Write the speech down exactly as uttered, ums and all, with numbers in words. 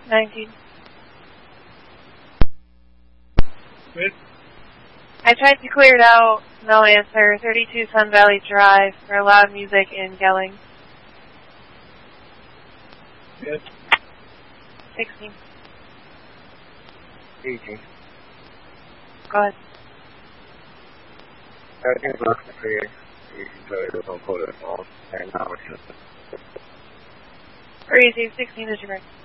nineteen. Good. I tried to clear it out. No answer. thirty-two Sun Valley Drive for loud music in Gelling. Good. sixteen. eighteen. Go ahead. Everything's working for you. You can tell you don't put it all. And now it's just. Or easy. sixteen is your break.